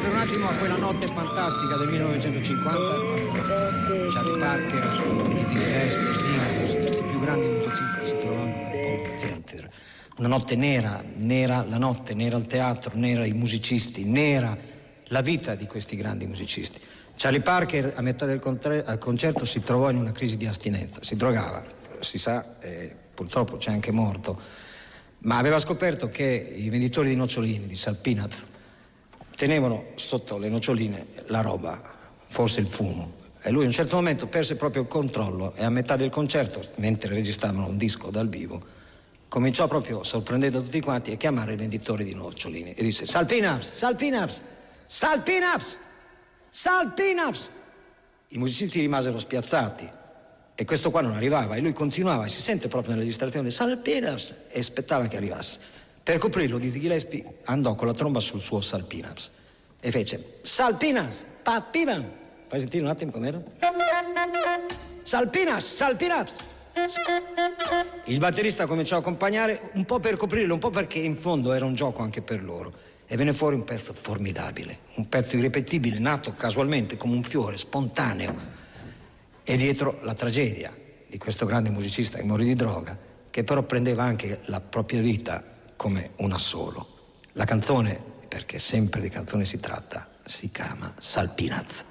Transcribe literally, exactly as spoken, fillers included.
per un attimo a quella notte fantastica del millenovecentocinquanta, quando Charlie Parker, Dizzy Gillespie, Mingus, tutti i più grandi musicisti si trovavano al Apollo Theater. Una notte nera, nera la notte, nera il teatro, nera i musicisti, nera la vita di questi grandi musicisti. Charlie Parker a metà del concerto si trovò in una crisi di astinenza, si drogava, si sa, eh, purtroppo c'è anche morto, ma aveva scoperto che i venditori di nocciolini, di Salpinaz, tenevano sotto le noccioline la roba, forse il fumo, e lui a un certo momento perse proprio il controllo e a metà del concerto, mentre registravano un disco dal vivo, cominciò proprio, sorprendendo tutti quanti, a chiamare i venditori di nocciolini e disse: Salpinaz, Salpinaz, Salpinaz, Salpinaz. I musicisti rimasero spiazzati e questo qua non arrivava e lui continuava e si sente proprio nella registrazione Salpinaz e aspettava che arrivasse. Per coprirlo Dizzy Gillespie andò con la tromba sul suo Salpinaz e fece Salpinaz, papina. Fai sentire un attimo com'era? Salpinaz, Salpinaz. Il batterista cominciò a accompagnare un po' per coprirlo, un po' perché in fondo era un gioco anche per loro e venne fuori un pezzo formidabile, un pezzo irripetibile, nato casualmente come un fiore, spontaneo, e dietro la tragedia di questo grande musicista che morì di droga, che però prendeva anche la propria vita come un assolo. La canzone, perché sempre di canzone si tratta, si chiama Salpinaz.